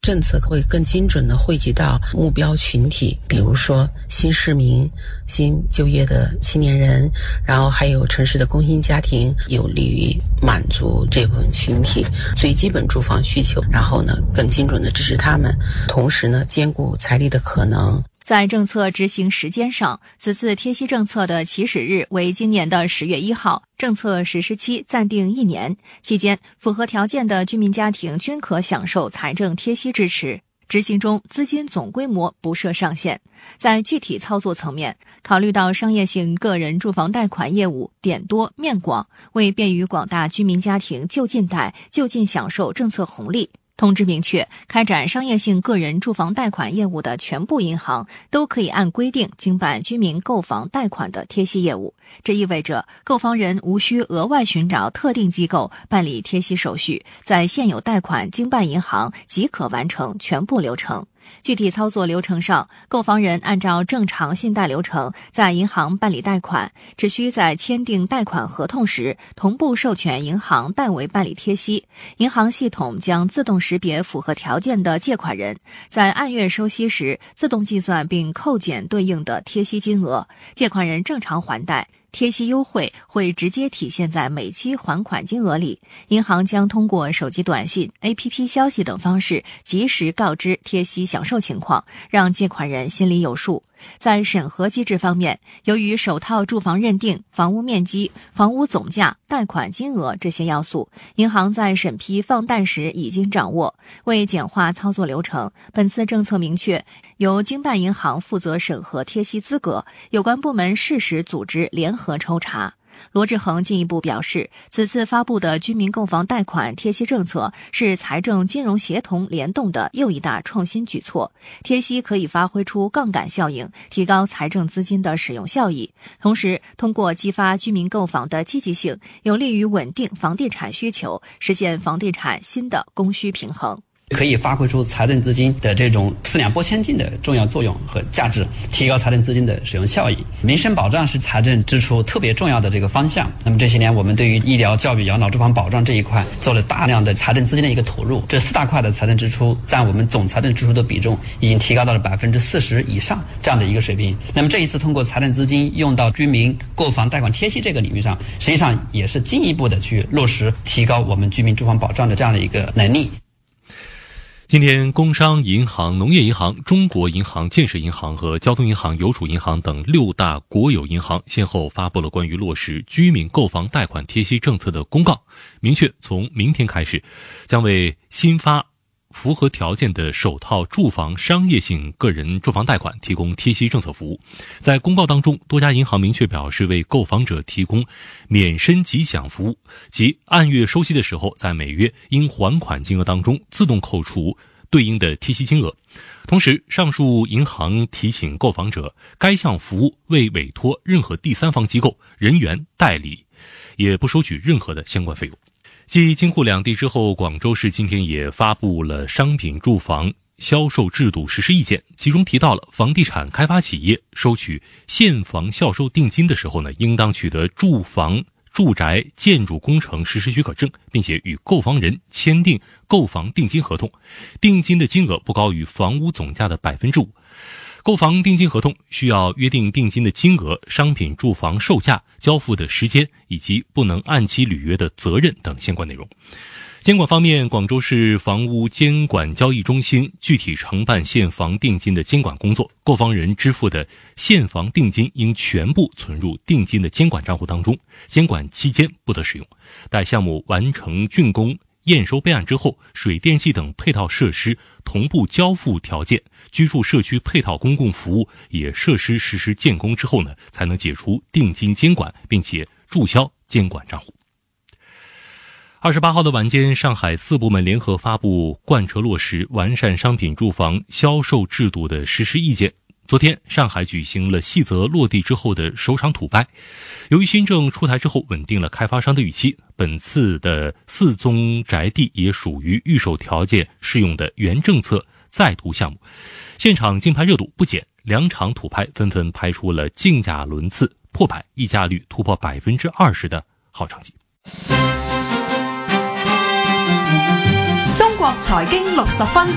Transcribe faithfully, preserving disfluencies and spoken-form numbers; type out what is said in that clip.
政策会更精准地惠及到目标群体，比如说新市民、新就业的青年人，然后还有城市的工薪家庭，有利于满足这部分群体最基本住房需求，然后呢更精准地支持他们，同时呢兼顾财力的可能。 在政策执行时间上，此次贴息政策的起始日为今年的十月一号，政策实施期暂定一年，期间符合条件的居民家庭均可享受财政贴息支持。执行中资金总规模不设上限。在具体操作层面，考虑到商业性个人住房贷款业务点多面广，为便于广大居民家庭就近贷、就近享受政策红利，通知明确，开展商业性个人住房贷款业务的全部银行都可以按规定经办居民购房贷款的贴息业务。这意味着购房人无需额外寻找特定机构办理贴息手续，在现有贷款经办银行即可完成全部流程。具体操作流程上，购房人按照正常信贷流程在银行办理贷款，只需在签订贷款合同时同步授权银行代为办理贴息，银行系统将自动识别符合条件的借款人，在按月收息时自动计算并扣减对应的贴息金额，借款人正常还贷，贴息优惠会直接体现在每期还款金额里，银行将通过手机短信、A P P 消息等方式及时告知贴息享受情况，让借款人心里有数。在审核机制方面，由于首套住房认定、房屋面积、房屋总价、贷款金额这些要素，银行在审批放贷时已经掌握。为简化操作流程，本次政策明确，由经办银行负责审核贴息资格，有关部门适时组织联合抽查。罗志恒进一步表示，此次发布的居民购房贷款贴息政策是财政金融协同联动的又一大创新举措，贴息可以发挥出杠杆效应，提高财政资金的使用效益，同时通过激发居民购房的积极性，有利于稳定房地产需求，实现房地产新的供需平衡。 可以发挥出财政资金的这种四两拨千斤的重要作用和价值，提高财政资金的使用效益。民生保障是财政支出特别重要的这个方向。那么这些年我们对于医疗、教育、养老、住房保障这一块做了大量的财政资金的一个投入，这四大块的财政支出占我们总财政支出的比重已经提高到了百分之四十以上这样的一个水平。那么这一次通过财政资金用到居民购房贷款贴息这个领域上，实际上也是进一步的去落实提高我们居民住房保障的这样的一个能力。 今天，工商银行、农业银行、中国银行、建设银行和交通银行、邮储银行等六大国有银行先后发布了关于落实居民购房贷款贴息政策的公告，明确从明天开始，将为新发符合条件的首套住房商业性个人住房贷款提供贴息政策服务。在公告当中，多家银行明确表示为购房者提供免申即享服务，即按月收息的时候，在每月应还款金额当中自动扣除对应的贴息金额。同时，上述银行提醒购房者，该项服务未委托任何第三方机构、人员代理，也不收取任何的相关费用。继京沪两地之后，广州市今天也发布了商品住房销售制度实施意见，其中提到了房地产开发企业收取现房销售定金的时候呢，应当取得住房住宅建筑工程实施许可证，并且与购房人签订购房定金合同，定金的金额不高于房屋总价的 百分之五。 购房定金合同需要约定定金的金额、商品住房售价、交付的时间以及不能按期履约的责任等相关内容。监管方面，广州市房屋监管交易中心具体承办现房定金的监管工作，购房人支付的现房定金应全部存入定金的监管账户当中，监管期间不得使用。待项目完成竣工验收备案之后，水电气等配套设施同步交付条件，居住社区配套公共服务也设施实施建工之后呢，才能解除定金监管，并且注销监管账户。二十八号的晚间，上海四部门联合发布贯彻落实完善商品住房销售制度的实施意见。昨天，上海举行了细则落地之后的首场土拍。由于新政出台之后稳定了开发商的预期，本次的四宗宅地也属于预售条件适用的原政策在途项目。现场竞拍热度不减，两场土拍纷纷拍出了竞价轮次破百、溢价率突破 百分之二十 的好成绩。 中國財經六十分。